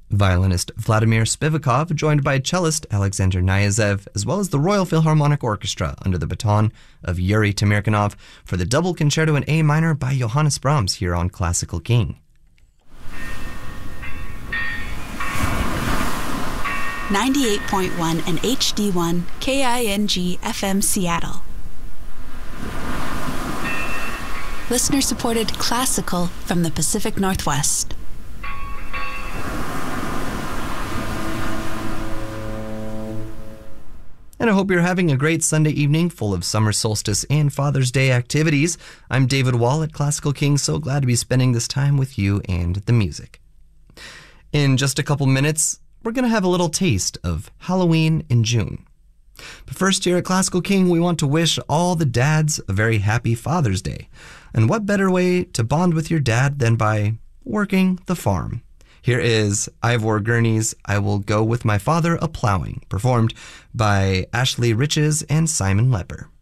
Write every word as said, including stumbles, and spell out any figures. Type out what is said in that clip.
Violinist Vladimir Spivakov, joined by cellist Alexander Nyazev, as well as the Royal Philharmonic Orchestra under the baton of Yuri Tamirkanov for the double concerto in A minor by Johannes Brahms here on Classical King. ninety-eight point one and H D one K I N G F M Seattle. Listener-supported classical from the Pacific Northwest. And I hope you're having a great Sunday evening full of summer solstice and Father's Day activities. I'm David Wall at Classical King, so glad to be spending this time with you and the music. In just a couple minutes, we're going to have a little taste of Halloween in June. But first, here at Classical King, we want to wish all the dads a very happy Father's Day. And what better way to bond with your dad than by working the farm? Here is Ivor Gurney's I Will Go With My Father A-Plowing, performed by Ashley Riches and Simon Lepper.